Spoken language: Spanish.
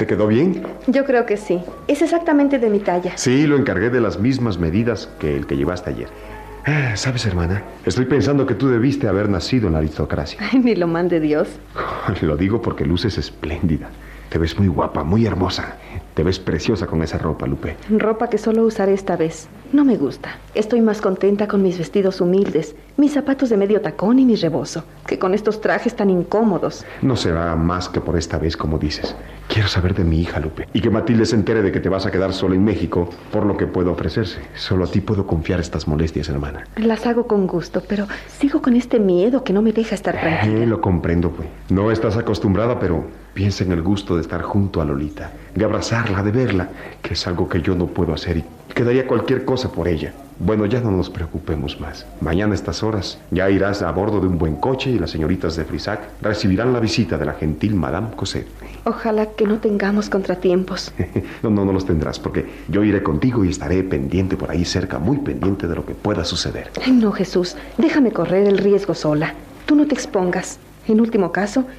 ¿Te quedó bien? Yo creo que sí. Es exactamente de mi talla. Sí, lo encargué de las mismas medidas que el que llevaste ayer. ¿Sabes, hermana? Estoy pensando que tú debiste haber nacido en la aristocracia. Ay, ni lo mande Dios. Lo digo porque luces espléndida. Te ves muy guapa, muy hermosa. Te ves preciosa con esa ropa, Lupe. Ropa que solo usaré esta vez. No me gusta. Estoy más contenta con mis vestidos humildes, mis zapatos de medio tacón y mi rebozo, que con estos trajes tan incómodos. No será más que por esta vez, como dices. Quiero saber de mi hija, Lupe. Y que Matilde se entere de que te vas a quedar sola en México por lo que puedo ofrecerse. Solo a ti puedo confiar estas molestias, hermana. Las hago con gusto, pero sigo con este miedo que no me deja estar tranquila. Lo comprendo, pues. No estás acostumbrada, pero piensa en el gusto de estar junto a Lolita, de abrazarla, de verla, que es algo que yo no puedo hacer y que daría cualquier cosa por ella. Bueno, ya no nos preocupemos más. Mañana a estas horas ya irás a bordo de un buen coche y las señoritas de Frisac recibirán la visita de la gentil Madame Cosette. Ojalá que no tengamos contratiempos. No los tendrás, porque yo iré contigo y estaré pendiente por ahí cerca, muy pendiente de lo que pueda suceder. Ay, no, Jesús, déjame correr el riesgo sola. Tú no te expongas. En último caso,